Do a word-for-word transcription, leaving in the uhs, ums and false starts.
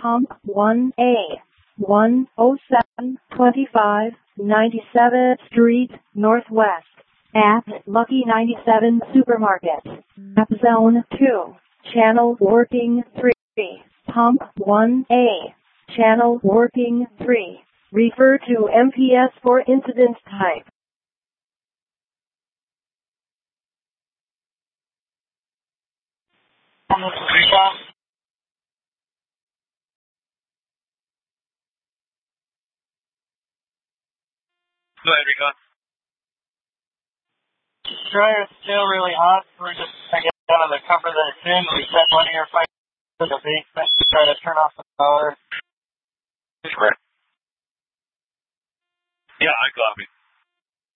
Pump one A, one oh seven twenty-five ninety-seventh Street Northwest, at Lucky ninety-seven Supermarket. Map Zone two, Channel Working three, Pump one A, Channel Working three. Refer to M P S for incident type. Go ahead, Rico. Dryer's still really hot. We're just trying to get out of the comfort that it's in. We set one of your fire to the basement to try to turn off the power. Correct. Yeah, I copy.